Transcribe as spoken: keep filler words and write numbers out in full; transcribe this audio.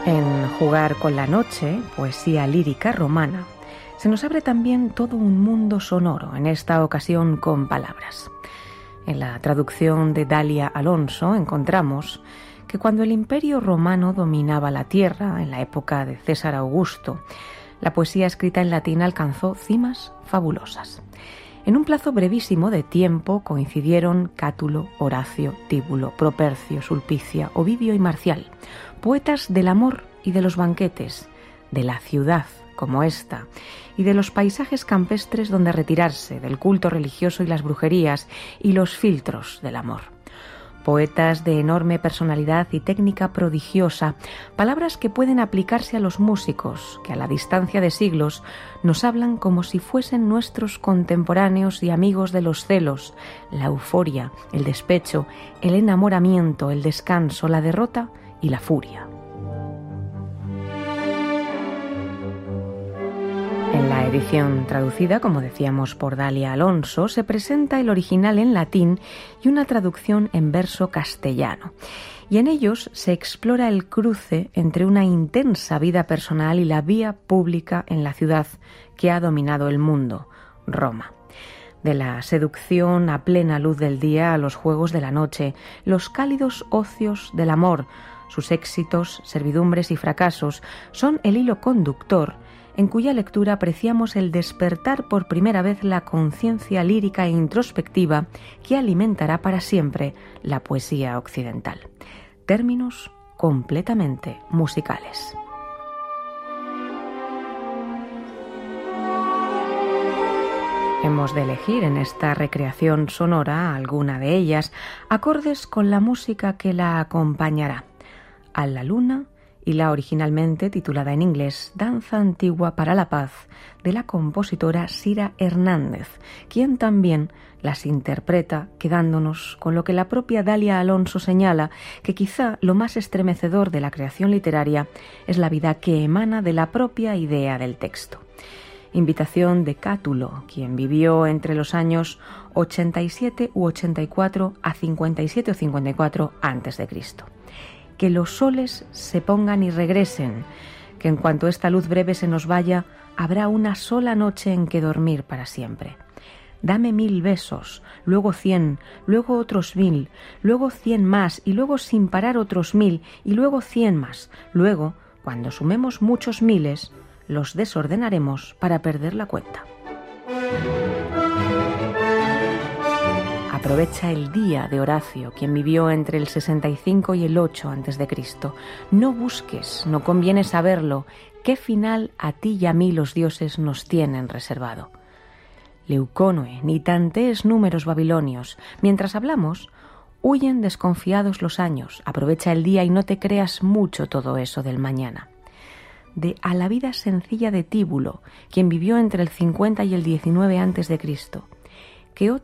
En Jugar con la noche, poesía lírica romana, se nos abre también todo un mundo sonoro, en esta ocasión con palabras. En la traducción de Dalia Alonso encontramos que cuando el Imperio Romano dominaba la tierra, en la época de César Augusto, la poesía escrita en latín alcanzó cimas fabulosas. En un plazo brevísimo de tiempo coincidieron Cátulo, Horacio, Tíbulo, Propercio, Sulpicia, Ovidio y Marcial, poetas del amor y de los banquetes, de la ciudad como esta, y de los paisajes campestres donde retirarse, del culto religioso y las brujerías y los filtros del amor. Poetas de enorme personalidad y técnica prodigiosa, palabras que pueden aplicarse a los músicos, que a la distancia de siglos nos hablan como si fuesen nuestros contemporáneos y amigos de los celos, la euforia, el despecho, el enamoramiento, el descanso, la derrota y la furia. En la edición traducida, como decíamos, por Dalia Alonso, se presenta el original en latín y una traducción en verso castellano. Y en ellos se explora el cruce entre una intensa vida personal y la vía pública en la ciudad que ha dominado el mundo, Roma. De la seducción a plena luz del día a los juegos de la noche, los cálidos ocios del amor, sus éxitos, servidumbres y fracasos son el hilo conductor en cuya lectura apreciamos el despertar por primera vez la conciencia lírica e introspectiva que alimentará para siempre la poesía occidental. Términos completamente musicales. Hemos de elegir en esta recreación sonora, alguna de ellas, acordes con la música que la acompañará. A la luna y la originalmente titulada en inglés Danza Antigua para la Paz, de la compositora Sira Hernández, quien también las interpreta, quedándonos con lo que la propia Dalia Alonso señala, que quizá lo más estremecedor de la creación literaria es la vida que emana de la propia idea del texto. Invitación de Cátulo, quien vivió entre los años ochenta y siete u ochenta y cuatro a cincuenta y siete o cincuenta y cuatro antes de Cristo. Que los soles se pongan y regresen, que en cuanto esta luz breve se nos vaya, habrá una sola noche en que dormir para siempre. Dame mil besos, luego cien, luego otros mil, luego cien más, y luego sin parar otros mil, y luego cien más. Luego, cuando sumemos muchos miles, los desordenaremos para perder la cuenta. Aprovecha el día de Horacio, quien vivió entre el sesenta y cinco y el ocho antes de Cristo. No busques, no conviene saberlo, qué final a ti y a mí los dioses nos tienen reservado. Leucónoe, ni tantees números babilonios. Mientras hablamos, huyen desconfiados los años. Aprovecha el día y no te creas mucho todo eso del mañana. De A la vida sencilla de Tíbulo, quien vivió entre el cincuenta y el diecinueve antes de Cristo. Que